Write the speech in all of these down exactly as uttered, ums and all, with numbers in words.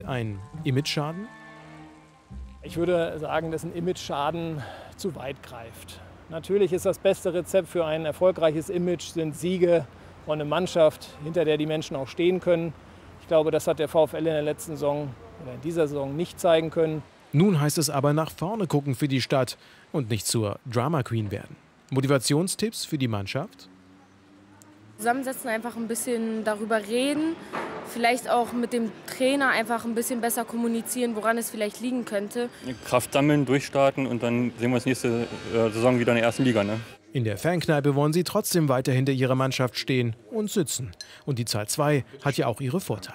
Ein Imageschaden? Ich würde sagen, dass ein Imageschaden zu weit greift. Natürlich ist das beste Rezept für ein erfolgreiches Image sind Siege und eine Mannschaft, hinter der die Menschen auch stehen können. Ich glaube, das hat der VfL in der letzten Saison oder in dieser Saison nicht zeigen können. Nun heißt es aber nach vorne gucken für die Stadt und nicht zur Drama Queen werden. Motivationstipps für die Mannschaft? Zusammensetzen, einfach ein bisschen darüber reden, vielleicht auch mit dem Trainer einfach ein bisschen besser kommunizieren, woran es vielleicht liegen könnte. Kraft sammeln, durchstarten und dann sehen wir uns nächste Saison wieder in der ersten Liga. Ne? In der Fankneipe wollen sie trotzdem weiter hinter ihrer Mannschaft stehen und sitzen. Und die Zahl zwei hat ja auch ihre Vorteile.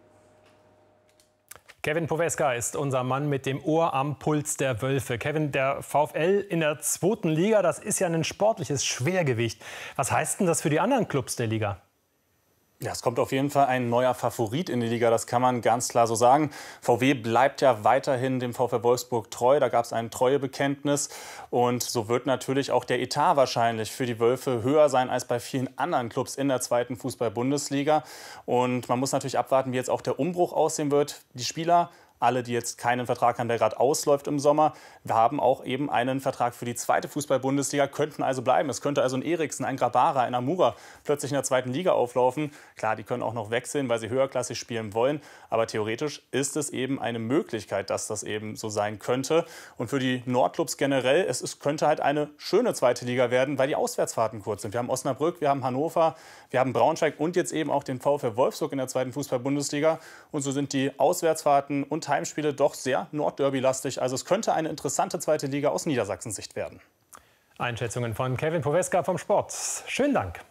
Kevin Poweska ist unser Mann mit dem Ohr am Puls der Wölfe. Kevin, der VfL in der zweiten Liga, das ist ja ein sportliches Schwergewicht. Was heißt denn das für die anderen Clubs der Liga? Ja, es kommt auf jeden Fall ein neuer Favorit in die Liga, das kann man ganz klar so sagen. VW bleibt ja weiterhin dem VfL Wolfsburg treu, da gab es ein Treuebekenntnis und so wird natürlich auch der Etat wahrscheinlich für die Wölfe höher sein als bei vielen anderen Clubs in der zweiten Fußball-Bundesliga. Und man muss natürlich abwarten, wie jetzt auch der Umbruch aussehen wird. Die Spieler, alle, die jetzt keinen Vertrag haben, der gerade ausläuft im Sommer, wir haben auch eben einen Vertrag für die zweite Fußball-Bundesliga, könnten also bleiben. Es könnte also ein Eriksen, ein Grabara, ein Amura plötzlich in der zweiten Liga auflaufen. Klar, die können auch noch wechseln, weil sie höherklassig spielen wollen. Aber theoretisch ist es eben eine Möglichkeit, dass das eben so sein könnte. Und für die Nordclubs generell, es ist, könnte halt eine schöne zweite Liga werden, weil die Auswärtsfahrten kurz sind. Wir haben Osnabrück, wir haben Hannover, wir haben Braunschweig und jetzt eben auch den VfL Wolfsburg in der zweiten Fußball-Bundesliga. Und so sind die Auswärtsfahrten und Heimspiele doch sehr Nordderby-lastig. Also es könnte eine interessante zweite Liga aus Niedersachsens Sicht werden. Einschätzungen von Kevin Poweska vom Sport. Schönen Dank.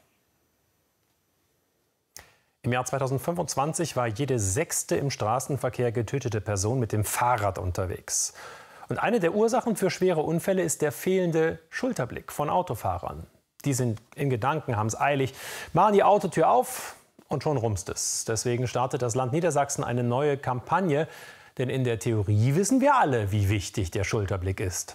Im Jahr zweitausendfünfundzwanzig war jede sechste im Straßenverkehr getötete Person mit dem Fahrrad unterwegs. Und eine der Ursachen für schwere Unfälle ist der fehlende Schulterblick von Autofahrern. Die sind in Gedanken, haben es eilig, machen die Autotür auf und schon rumst es. Deswegen startet das Land Niedersachsen eine neue Kampagne. Denn in der Theorie wissen wir alle, wie wichtig der Schulterblick ist.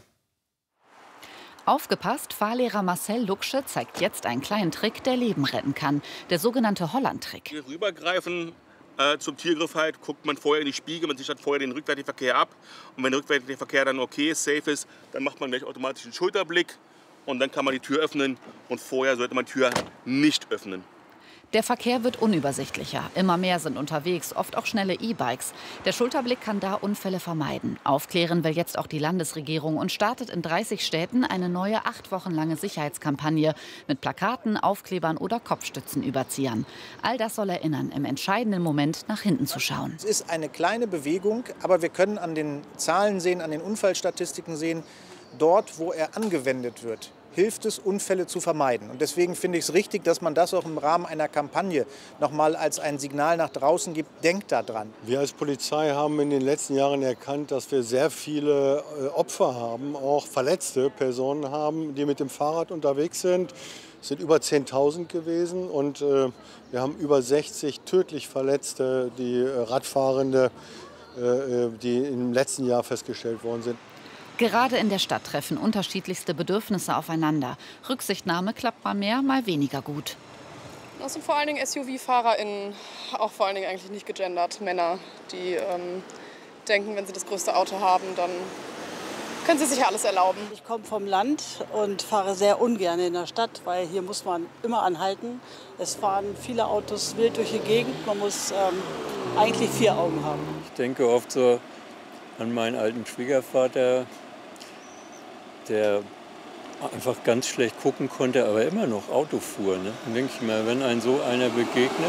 Aufgepasst, Fahrlehrer Marcel Luxche zeigt jetzt einen kleinen Trick, der Leben retten kann. Der sogenannte Holland-Trick. Hier rübergreifen äh, zum Tiergriff halt, guckt man vorher in die Spiegel, man sichert vorher den rückwärtigen Verkehr ab. Und wenn der rückwärtige Verkehr dann okay ist, safe ist, dann macht man gleich automatisch den Schulterblick. Und dann kann man die Tür öffnen. Und vorher sollte man die Tür nicht öffnen. Der Verkehr wird unübersichtlicher. Immer mehr sind unterwegs, oft auch schnelle E-Bikes. Der Schulterblick kann da Unfälle vermeiden. Aufklären will jetzt auch die Landesregierung und startet in dreißig Städten eine neue acht Wochen lange Sicherheitskampagne mit Plakaten, Aufklebern oder Kopfstützenüberziehern. All das soll erinnern, im entscheidenden Moment nach hinten zu schauen. Es ist eine kleine Bewegung, aber wir können an den Zahlen sehen, an den Unfallstatistiken sehen, dort, wo er angewendet wird, hilft es, Unfälle zu vermeiden. Und deswegen finde ich es richtig, dass man das auch im Rahmen einer Kampagne noch mal als ein Signal nach draußen gibt. Denkt da dran. Wir als Polizei haben in den letzten Jahren erkannt, dass wir sehr viele Opfer haben, auch verletzte Personen haben, die mit dem Fahrrad unterwegs sind. Es sind über zehntausend gewesen und äh, wir haben über sechzig tödlich Verletzte, die äh, Radfahrende, äh, die im letzten Jahr festgestellt worden sind. Gerade in der Stadt treffen unterschiedlichste Bedürfnisse aufeinander. Rücksichtnahme klappt mal mehr, mal weniger gut. Das sind vor allen Dingen S U V-FahrerInnen, auch vor allen Dingen eigentlich nicht gegendert, Männer, die ähm, denken, wenn sie das größte Auto haben, dann können sie sich ja alles erlauben. Ich komme vom Land und fahre sehr ungern in der Stadt, weil hier muss man immer anhalten. Es fahren viele Autos wild durch die Gegend, man muss ähm, eigentlich vier Augen haben. Ich denke oft so an meinen alten Schwiegervater, der einfach ganz schlecht gucken konnte, aber immer noch Auto fuhr. Ne? Dann denke ich mir, wenn ein so einer begegnet,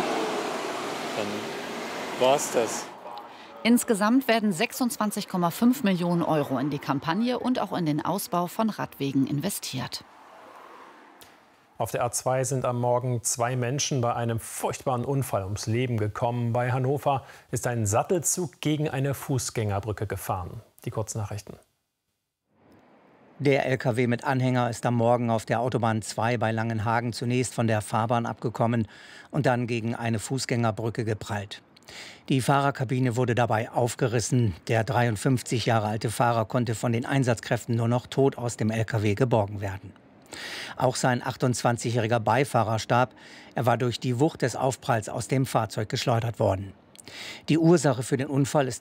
dann war es das. Insgesamt werden sechsundzwanzig Komma fünf Millionen Euro in die Kampagne und auch in den Ausbau von Radwegen investiert. Auf der A zwei sind am Morgen zwei Menschen bei einem furchtbaren Unfall ums Leben gekommen. Bei Hannover ist ein Sattelzug gegen eine Fußgängerbrücke gefahren. Die Kurznachrichten. Der L K W mit Anhänger ist am Morgen auf der Autobahn zwei bei Langenhagen zunächst von der Fahrbahn abgekommen und dann gegen eine Fußgängerbrücke geprallt. Die Fahrerkabine wurde dabei aufgerissen. Der dreiundfünfzig Jahre alte Fahrer konnte von den Einsatzkräften nur noch tot aus dem L K W geborgen werden. Auch sein achtundzwanzigjähriger Beifahrer starb. Er war durch die Wucht des Aufpralls aus dem Fahrzeug geschleudert worden. Die Ursache für den Unfall ist